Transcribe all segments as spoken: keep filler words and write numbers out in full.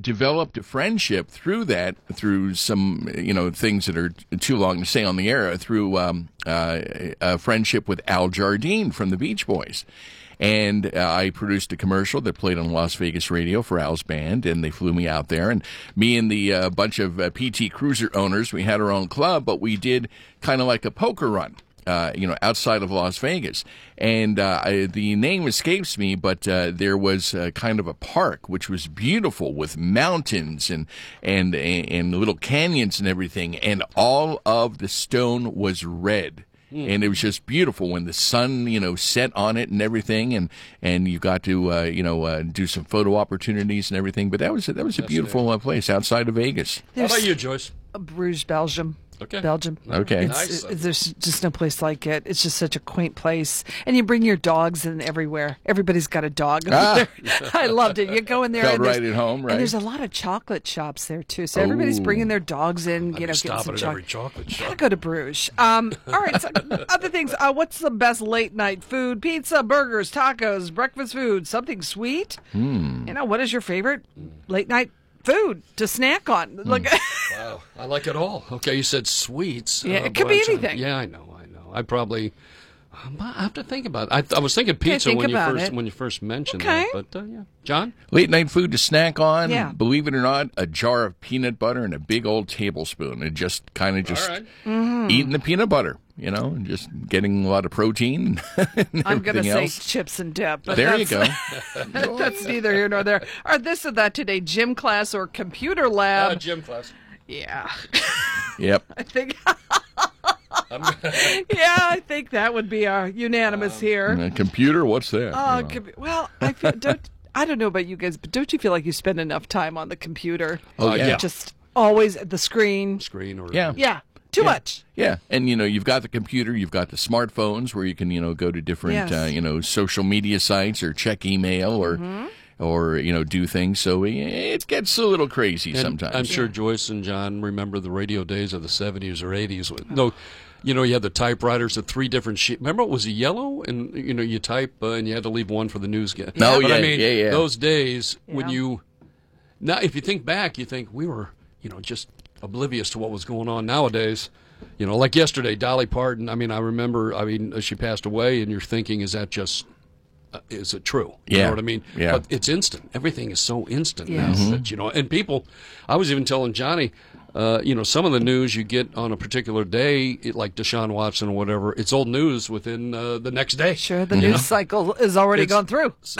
developed a friendship through that, through some, you know, things that are too long to say on the air, through um, uh, a friendship with Al Jardine from the Beach Boys. And uh, I produced a commercial that played on Las Vegas radio for Al's band, and they flew me out there. And me and the uh, bunch of uh, P T Cruiser owners, we had our own club, but we did kind of like a poker run. Uh, you know, outside of Las Vegas. And uh, I, the name escapes me, but uh, there was uh, kind of a park, which was beautiful with mountains and, and, and little canyons and everything. And all of the stone was red. Mm. And it was just beautiful when the sun, you know, set on it and everything. And, and you got to, uh, you know, uh, do some photo opportunities and everything. But that was, that was a beautiful uh, place outside of Vegas. There's How about you, Joyce? Bruges, Belgium. Okay. Belgium. Okay. It's, Nice. it, there's just no place like it. It's just such a quaint place. And you bring your dogs in everywhere. Everybody's got a dog over Ah. there. I loved it. You go in there. Felt and there's- right at home, right? And there's a lot of chocolate shops there, too. So everybody's Oh. bringing their dogs in, I'd you be know, getting stopping some at chocolate. every chocolate You shop. gotta go to Bruges. Um, all right. So other things. Uh, what's the best late night food? Pizza, burgers, tacos, breakfast food, something sweet? Hmm. You know, what is your favorite late night food to snack on? Look. Wow, I like it all. Okay, you said sweets. Yeah, Uh, it could boy, be I'm trying- anything. Yeah, I know, I know. I probably. um, I have to think about it. I, I was thinking pizza think when you about first it. when you first mentioned Okay. that, but uh, yeah, John. Late night food to snack on, Yeah. believe it or not, a jar of peanut butter and a big old tablespoon. And just kind of just right. Mm-hmm. eating the peanut butter, you know, and just getting a lot of protein and I'm going to everything say else. chips and dip. But There you that's- go. That's neither here nor there. Or this or that today, gym class or computer lab. Uh, gym class. yeah. Yep. I think I'm, yeah, I think that would be our unanimous here. And a computer, what's that? Oh, You know. com- well, I feel, don't I don't know about you guys, but don't you feel like you spend enough time on the computer? Oh, Uh, yeah. yeah. Just always at the screen. screen or Yeah. Yeah, too Yeah. much. Yeah, and you know you've got the computer, you've got the smartphones where you can you know go to different Yes. uh, you know social media sites or check email or Mm-hmm. or you know do things. So it gets a little crazy And sometimes. I'm sure Joyce and John remember the radio days of the seventies or eighties. With, no, you know, you had the typewriters, the three different sheets. Remember, it was a yellow, and you know, you type uh, and you had to leave one for the news guy. Oh, but yeah, I mean, yeah, yeah. those days when Yeah. you now, if you think back, you think we were, you know, just oblivious to what was going on. Nowadays, you know, like yesterday, Dolly Parton. I mean, I remember. I mean, she passed away, and you're thinking, is that just Uh, is it true? You Yeah. know what I mean? Yeah. But it's instant. Everything is so instant Yes. now that, you know, and people, I was even telling Johnny, uh, you know, some of the news you get on a particular day, it, like Deshaun Watson or whatever, it's old news within uh, the next day. Sure, the news cycle is already It's- gone through. So,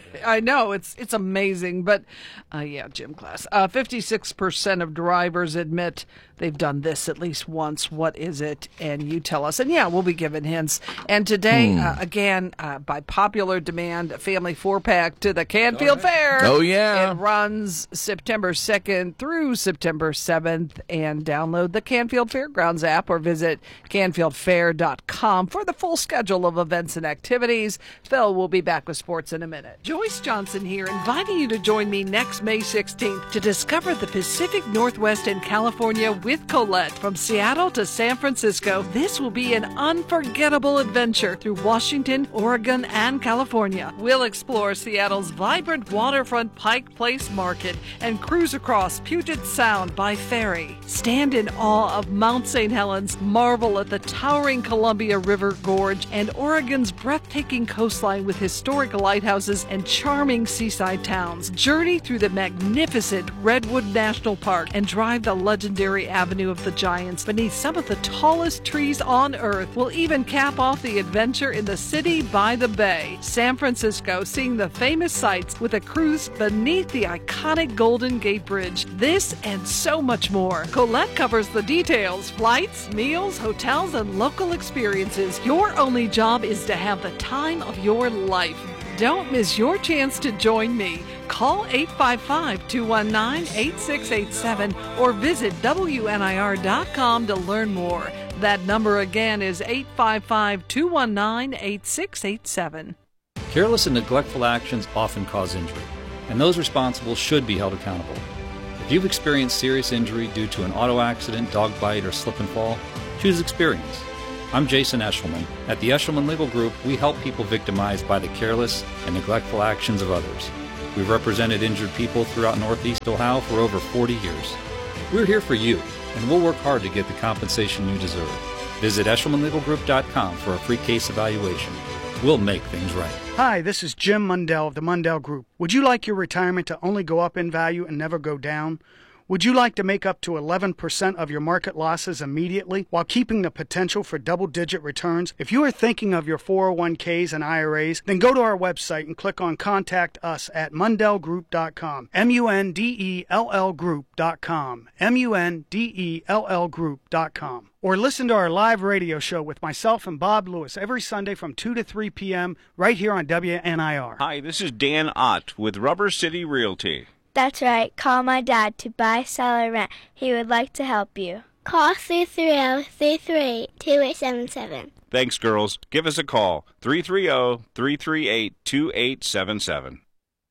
I know it's it's amazing, but uh, yeah, gym class. Uh, Fifty-six percent of drivers admit they've done this at least once. What is it? And you tell us. And yeah, we'll be giving hints. And today, uh, again, uh, by popular demand, a family four pack to the Canfield Fair. Oh, yeah. It runs September second through September seventh. And download the Canfield Fairgrounds app or visit canfield fair dot com for the full schedule of events and activities. Phil will be back with sports in a minute. Joyce Johnson here, inviting you to join me next May sixteenth to discover the Pacific Northwest and California with Colette. From Seattle to San Francisco, this will be an unforgettable adventure through Washington, Oregon, and California. We'll explore Seattle's vibrant waterfront Pike Place Market and cruise across Puget Sound by ferry. Stand in awe of Mount Saint Helens, marvel at the towering Columbia River Gorge, and Oregon's breathtaking coastline with historic lighthouses and charming seaside towns. Journey through the magnificent Redwood National Park and drive the legendary Avenue of the Giants beneath some of the tallest trees on Earth. We'll even cap off the adventure in the city by the bay. San Francisco, seeing the famous sights with a cruise beneath the iconic Golden Gate Bridge. This and so much more. Colette covers the details: flights, meals, hotels, and local experiences. Your only job is to have the time of your life. Don't miss your chance to join me. Call eight five five, two one nine, eight six eight seven or visit W N I R dot com to learn more. That number again is eight five five, two one nine, eight six eight seven. Careless and neglectful actions often cause injury, and those responsible should be held accountable. If you've experienced serious injury due to an auto accident, dog bite, or slip and fall, choose experience. I'm Jason Eshelman. At the Eshelman Legal Group, we help people victimized by the careless and neglectful actions of others. We've represented injured people throughout Northeast Ohio for over forty years. We're here for you, and we'll work hard to get the compensation you deserve. Visit Eshelman Legal Group dot com for a free case evaluation. We'll make things right. Hi, this is Jim Mundell of the Mundell Group. Would you like your retirement to only go up in value and never go down? Would you like to make up to eleven percent of your market losses immediately while keeping the potential for double-digit returns? If you are thinking of your four oh one k's and I R As, then go to our website and click on Contact Us at Mundell Group dot com. M U N D E L L Group dot com. M U N D E L L Group dot com. Or listen to our live radio show with myself and Bob Lewis every Sunday from two to three p.m. right here on W N I R. Hi, this is Dan Ott with Rubber City Realty. That's right. Call my dad to buy, sell, or rent. He would like to help you. Call three three zero, three three eight, two eight seven seven. Thanks, girls. Give us a call. three three zero, three three eight, two eight seven seven.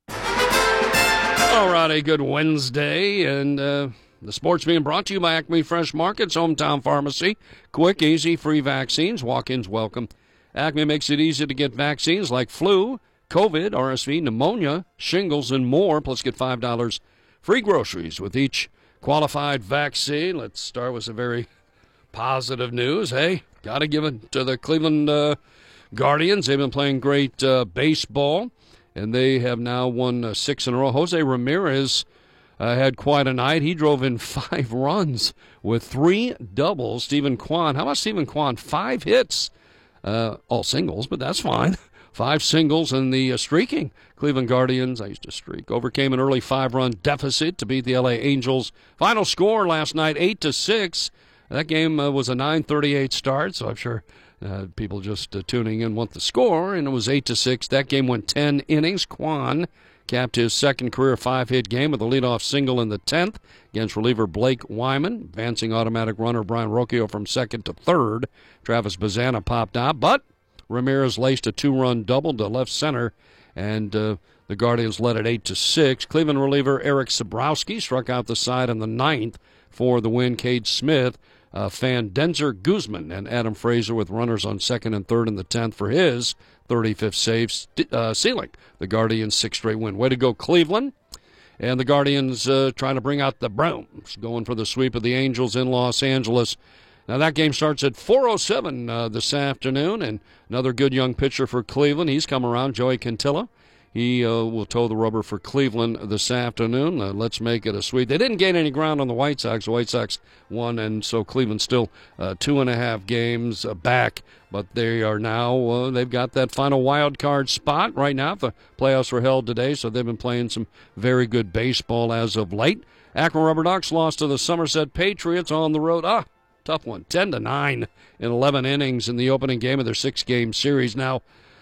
All right, a good Wednesday, and uh, the sports being brought to you by Acme Fresh Markets, Hometown Pharmacy. Quick, easy, free vaccines. Walk-ins welcome. Acme makes it easy to get vaccines like flu, COVID, R S V, pneumonia, shingles, and more. Plus, get five dollars free groceries with each qualified vaccine. Let's start with some very positive news. Hey, got to give it to the Cleveland uh, Guardians. They've been playing great uh, baseball, and they have now won uh, six in a row. Jose Ramirez uh, had quite a night. He drove in five runs with three doubles. Stephen Kwan, how about Stephen Kwan? Five hits, uh, all singles, but that's fine. Five singles, and the uh, streaking Cleveland Guardians, I used to streak, overcame an early five-run deficit to beat the L A Angels. Final score last night, eight to six. That game uh, was a nine thirty-eight start, so I'm sure uh, people just uh, tuning in want the score, and it was eight to six. That game went ten innings. Kwan capped his second career five-hit game with a leadoff single in the tenth against reliever Blake Wyman. Advancing automatic runner Brian Rocchio from second to third. Travis Bazzana popped out, but Ramirez laced a two-run double to left center, and uh, the Guardians led it eight to six. Cleveland reliever Eric Sabrowski struck out the side in the ninth for the win. Cade Smith uh, fanned Denzer Guzman and Adam Frazier with runners on second and third in the tenth for his thirty-fifth save, uh, sealing the Guardians' sixth straight win. Way to go, Cleveland. And the Guardians uh, trying to bring out the brooms, going for the sweep of the Angels in Los Angeles. Now, that game starts at four oh seven uh, this afternoon, and another good young pitcher for Cleveland. He's come around, Joey Cantilla. He uh, will toe the rubber for Cleveland this afternoon. Uh, let's make it a sweep. They didn't gain any ground on the White Sox. The White Sox won, and so Cleveland still uh, two and a half games uh, back. But they are now, uh, they've got that final wild card spot right now. The playoffs were held today, so they've been playing some very good baseball as of late. Akron Rubber Ducks lost to the Somerset Patriots on the road. Ah, tough one, ten to nine in eleven innings in the opening game of their six-game series. Now,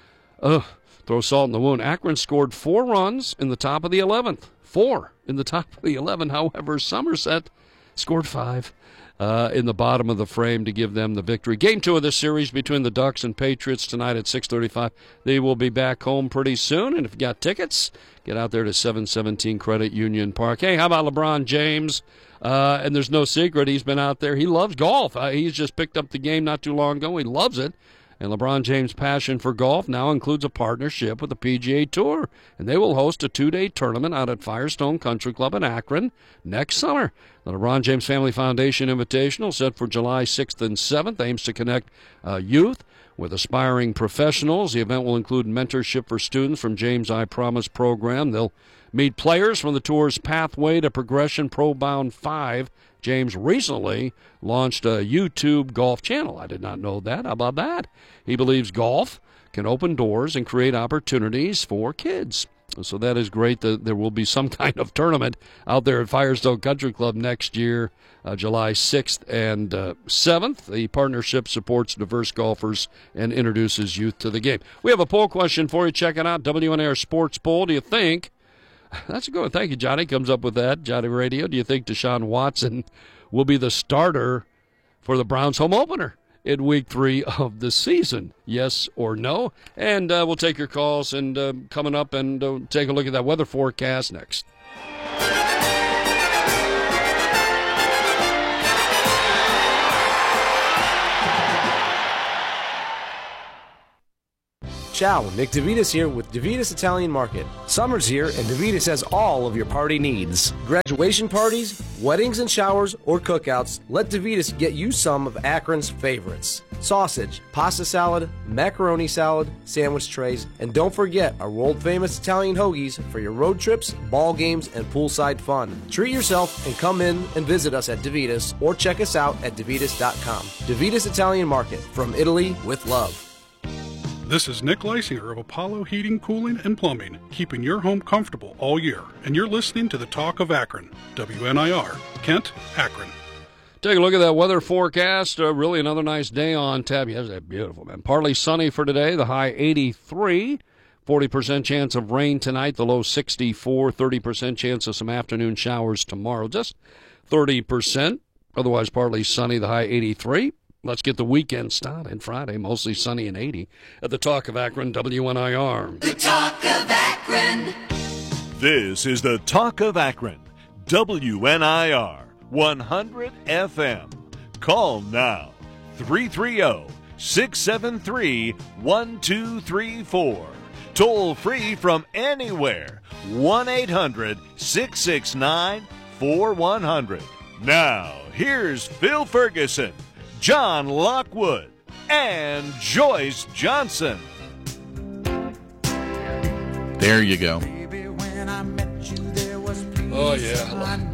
uh, throw salt in the wound. Akron scored four runs in the top of the eleventh. Four in the top of the eleven. However, Somerset scored five uh, in the bottom of the frame to give them the victory. Game two of this series between the Ducks and Patriots tonight at six thirty-five. They will be back home pretty soon, and if you got tickets, get out there to seven seventeen Credit Union Park. Hey, how about LeBron James? Uh, and there's no secret, he's been out there. He loves golf. Uh, he's just picked up the game not too long ago. He loves it. And LeBron James' passion for golf now includes a partnership with the P G A Tour. And they will host a two-day tournament out at Firestone Country Club in Akron next summer. The LeBron James Family Foundation Invitational, set for July sixth and seventh, aims to connect uh, youth with aspiring professionals. The event will include mentorship for students from James I Promise program. They'll meet players from the tour's Pathway to Progression Pro Bound five. James recently launched a YouTube golf channel. I did not know that. How about that? He believes golf can open doors and create opportunities for kids. So that is great that there will be some kind of tournament out there at Firestone Country Club next year, uh, July sixth and uh, seventh. The partnership supports diverse golfers and introduces youth to the game. We have a poll question for you. Check it out, W N A R Sports Poll. Do you think, that's a good one. Thank you, Johnny. Comes up with that, Johnny Radio. Do you think Deshaun Watson will be the starter for the Browns home opener in week three of the season? Yes or no? And uh, we'll take your calls and uh, coming up and uh, take a look at that weather forecast next. Ciao, Nick DeVitas here with DeVitas Italian Market. Summer's here and DeVitas has all of your party needs. Graduation parties, weddings and showers, or cookouts, let DeVitas get you some of Akron's favorites. Sausage, pasta salad, macaroni salad, sandwich trays, and don't forget our world-famous Italian hoagies for your road trips, ball games, and poolside fun. Treat yourself and come in and visit us at DeVitas or check us out at DeVitas dot com. DeVitas Italian Market, from Italy with love. This is Nick Leisinger of Apollo Heating, Cooling, and Plumbing, keeping your home comfortable all year. And you're listening to the Talk of Akron, W N I R, Kent, Akron. Take a look at that weather forecast. Uh, really another nice day on tap. Yes, that's beautiful, man. Partly sunny for today, the high eighty-three. forty percent chance of rain tonight, the low sixty-four. thirty percent chance of some afternoon showers tomorrow, just thirty percent. Otherwise, partly sunny, the high eighty-three. Let's get the weekend started. Friday, mostly sunny and eighty. At the Talk of Akron, W N I R. The Talk of Akron. This is the Talk of Akron, W N I R. one hundred F M. Call now, three three zero, six seven three, one two three four. Toll free from anywhere, one eight hundred, six six nine, four one zero zero. Now, here's Phil Ferguson, John Lockwood, and Joyce Johnson. There you go. Oh, yeah.